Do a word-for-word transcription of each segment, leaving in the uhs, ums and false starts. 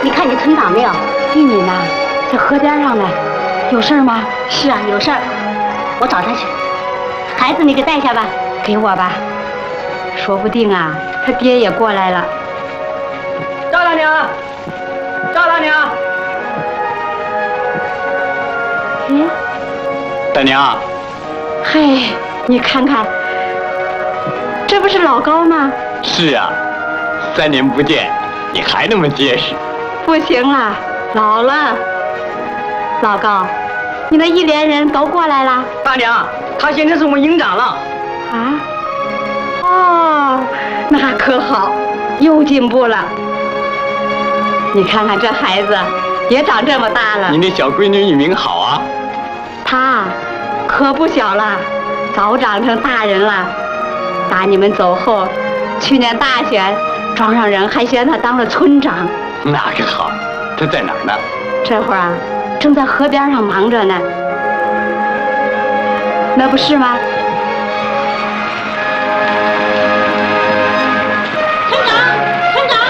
你看你村长没有？ 玉敏呐，在河边上呢，有事吗？ 是啊，有事儿，我找他去。孩子，你给带下吧。 给我吧，说不定啊，他爹也过来了。 赵大娘，赵大娘， 嗯， 大娘， 嘿，你看看，这不是老高吗？ 是啊，三年不见，你还那么结实。 不行了，老了。老高，你那一连人都过来了？ 大娘，他现在是我们营长了。 啊？哦，那可好，又进步了。你看看这孩子，也长这么大了。 你那小闺女玉明好啊。 她可不小了，早长成大人了。打你们走后，去年大选，庄上人还选他当了村长。 那个好，他在哪儿呢？ 这会儿啊，正在河边上忙着呢。那不是吗？ 村长，村长，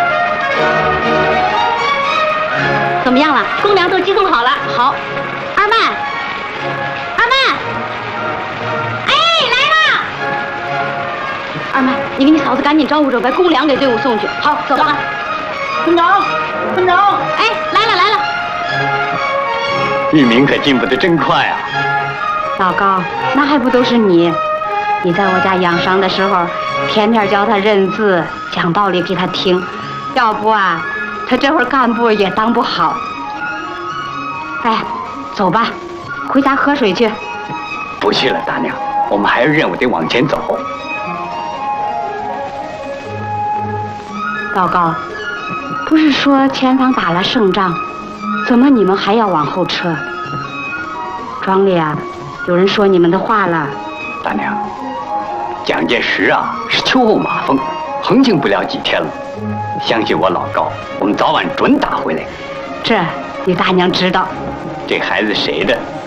怎么样了？公粮都集送好了。好，二曼，二曼，哎，来了！二曼，你给你嫂子赶紧招呼着，把公粮给队伍送去。好，走吧。村长，村长，哎，来了来了。 玉明可进步得真快啊！ 老高，那还不都是你？你在我家养伤的时候，天天教他认字，讲道理给他听。要不啊，他这会儿干部也当不好。哎，走吧，回家喝水去。 不去了，大娘，我们还有任务得往前走。 老高，不是说前方打了胜仗，怎么你们还要往后撤？庄里啊，有人说你们的话了。 大娘，蒋介石啊是秋后马蜂，横行不了几天了。相信我老高，我们早晚准打回来。 这你大娘知道。 这孩子谁的？